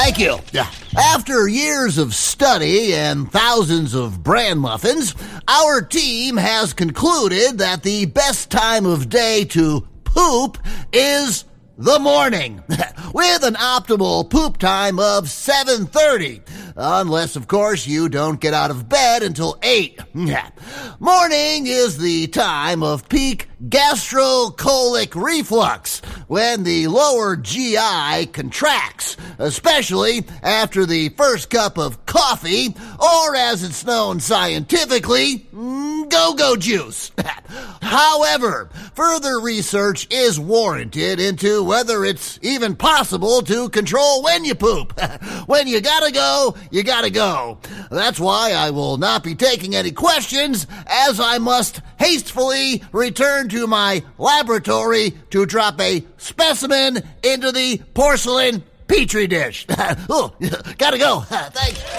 Thank you. After years of study and thousands of bran muffins, our team has concluded that the best time of day to poop is the morning, with an optimal poop time of 7:30, unless, of course, you don't get out of bed until 8. Morning is the time of peak gastrocolic reflux, when the lower GI contracts, especially after the first cup of coffee, or as it's known scientifically, go-go juice. However, further research is warranted into whether it's even possible to control when you poop. When you gotta go, you gotta go. That's why I will not be taking any questions, as I must hastily return to my laboratory to drop a specimen into the porcelain petri dish. Oh, gotta go. Thanks.